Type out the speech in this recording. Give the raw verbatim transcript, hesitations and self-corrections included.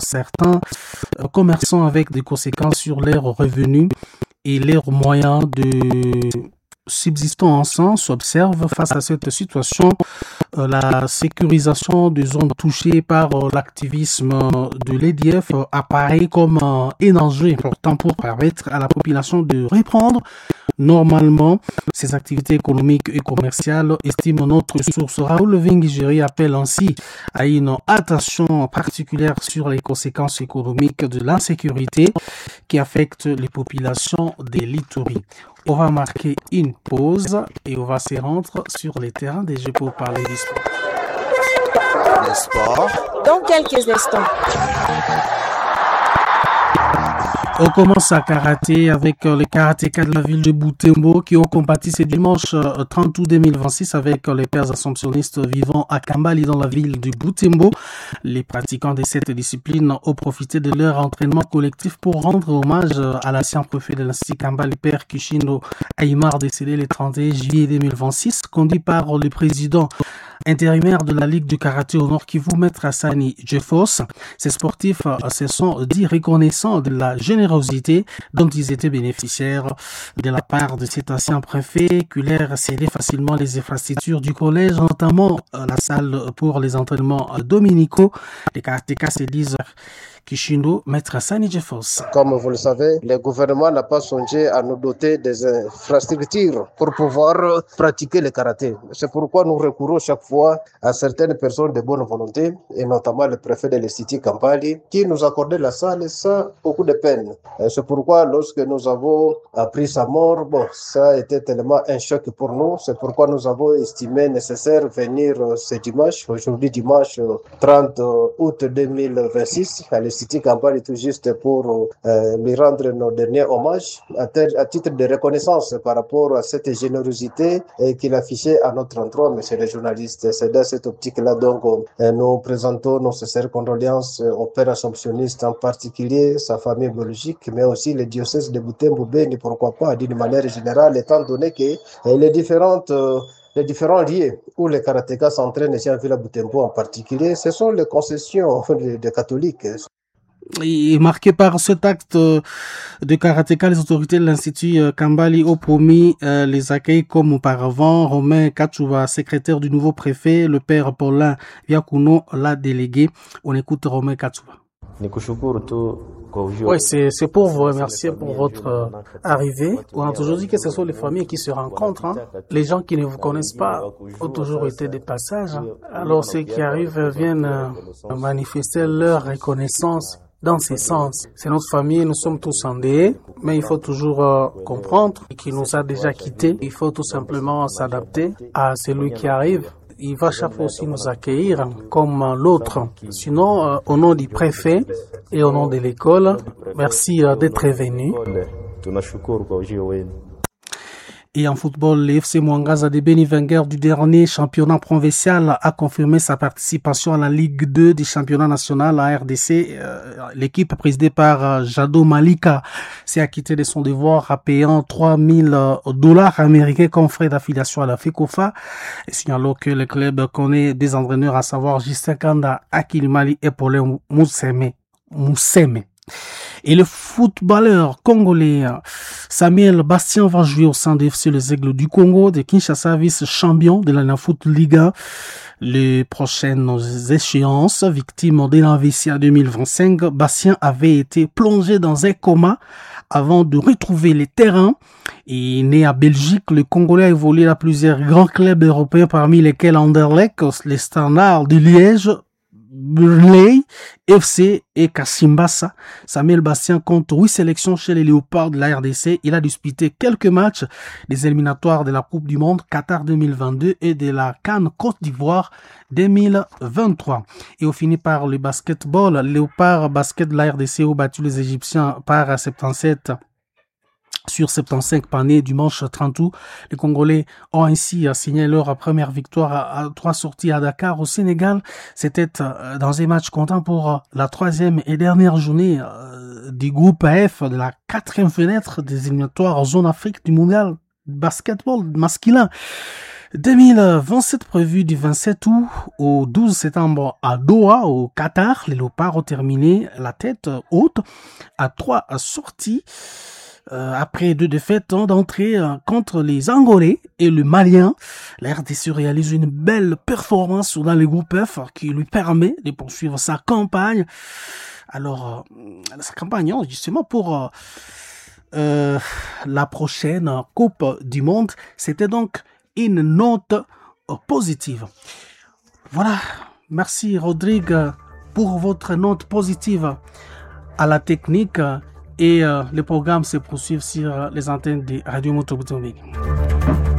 certains euh, commerçants avec des conséquences sur leurs revenus et leurs moyens de subsistance s'observe. Face à cette situation, euh, la sécurisation des zones touchées par euh, l'activisme de l'E D F euh, apparaît comme euh, un enjeu important pour permettre à la population de reprendre normalement ses activités économiques et commerciales, estime notre source. Raoul Vingigeri appelle ainsi à une attention particulière sur les conséquences économiques de l'insécurité qui affecte les populations des littoraux. On va marquer une pause et on va se rendre sur les terrains des jeux pour parler du sport. Le sport dans quelques instants. On commence à karaté avec les karatékas de la ville de Butembo qui ont combattu ce dimanche trente août deux mille vingt-six avec les pères assomptionnistes vivant à Kambali dans la ville de Butembo. Les pratiquants de cette discipline ont profité de leur entraînement collectif pour rendre hommage à l'ancien préfet de l'Institut Kambali, Père Kishindo Aymar, décédé le trente et un juillet deux mille vingt-six, conduit par le président intérimaire de la Ligue du Karaté au Nord Kivu, Maître Hassani Jeffos. Ces sportifs se sont dit reconnaissants de la générosité dont ils étaient bénéficiaires de la part de cet ancien préfet qui leur cédait facilement les infrastructures du collège, notamment la salle pour les entraînements dominicaux. Les karatékas se disent Kishindo, Maître Hassani Jeffos. Comme vous le savez, le gouvernement n'a pas songé à nous doter des infrastructures pour pouvoir pratiquer le karaté. C'est pourquoi nous recourons chaque fois à certaines personnes de bonne volonté, et notamment le préfet de l'Institut Kambali, qui nous accordait la salle sans beaucoup de peine. C'est pourquoi lorsque nous avons appris sa mort, bon, ça a été tellement un choc pour nous. C'est pourquoi nous avons estimé nécessaire venir ce dimanche, aujourd'hui dimanche trente août deux mille vingt-six, à l'Institut Kambali tout juste pour euh, lui rendre nos derniers hommages à, tel, à titre de reconnaissance par rapport à cette générosité euh, qu'il affichait à notre endroit, monsieur le journaliste. C'est dans cette optique-là donc euh, nous présentons nos sincères condoléances au père assomptionniste, en particulier sa famille biologique, mais aussi le diocèse de Butembo-Beni, pourquoi pas, d'une manière générale, étant donné que euh, les différentes euh, Les différents lieux où les karatékas s'entraînent ici en Ville à Butembo en particulier, ce sont les concessions des de catholiques. Et marqué par cet acte de karatéka, les autorités de l'Institut Kambali ont promis euh, les accueils comme auparavant. Romain Katchouva, secrétaire du nouveau préfet, le père Paulin Yakuno l'a délégué. On écoute Romain Katchouva. Oui, c'est, c'est pour vous remercier pour votre euh, arrivée. On a toujours dit que ce sont les familles qui se rencontrent. Hein. Les gens qui ne vous connaissent pas ont toujours été des passages. Hein. Alors ceux qui arrivent viennent euh, manifester leur reconnaissance dans ces sens. C'est notre famille, nous sommes tous endeuillés, mais il faut toujours euh, comprendre qu'il nous a déjà quittés. Il faut tout simplement s'adapter à celui qui arrive. Il va chaque fois aussi nous accueillir comme l'autre. Sinon, euh, au nom du préfet et au nom de l'école, merci euh, d'être venu. Et en football, le F C Mwangaza de Beni, vainqueur du dernier championnat provincial, a confirmé sa participation à la Ligue deux du championnat national à R D C. Euh, l'équipe présidée par euh, Jado Malika s'est acquittée de son devoir en payant trois mille dollars américains comme frais d'affiliation à la FECOFA. Et signalons que le club connaît des entraîneurs, à savoir Justin Kanda, Akil Mali et Paulin Mousseme. Mousseme. Et le footballeur congolais Samuel Bastien va jouer au sein de F C Les Aigles du Congo de Kinshasa, vice-champion de la Foot Liga. Les prochaines échéances, victime de l'A V C en deux mille vingt-cinq, Bastien avait été plongé dans un coma avant de retrouver les terrains. Et né à Belgique, le Congolais a évolué dans plusieurs grands clubs européens, parmi lesquels Anderlecht, les Standards de Liège, Burley, F C et Kasimbasa. Samuel Bastien compte huit sélections chez les Léopards de la R D C. Il a disputé quelques matchs des éliminatoires de la Coupe du Monde Qatar deux mille vingt-deux et de la CAN Côte d'Ivoire deux mille vingt-trois. Et on finit par le basketball. Les Léopards basket de la R D C ont battu les Égyptiens par soixante-dix-sept sur soixante-quinze paniers dimanche trente août. Les Congolais ont ainsi signé leur première victoire à, à trois sorties à Dakar au Sénégal. C'était dans un match comptant pour la troisième et dernière journée du groupe F de la quatrième fenêtre des éliminatoires en zone Afrique du mondial basketball masculin. deux mille vingt-sept prévu du vingt-sept août au douze septembre à Doha, au Qatar. Les Léopards ont terminé la tête haute à trois sorties. Euh, après deux défaites d'entrée euh, contre les Angolais et le Malien, la R D C réalise une belle performance dans les groupes F qui lui permet de poursuivre sa campagne. Alors, euh, sa campagne, justement, pour euh, euh, la prochaine Coupe du Monde, c'était donc une note euh, positive. Voilà, merci Rodrigue pour votre note positive à la technique. Et euh, les programmes se poursuivent sur les antennes de Radio Moto Butembo.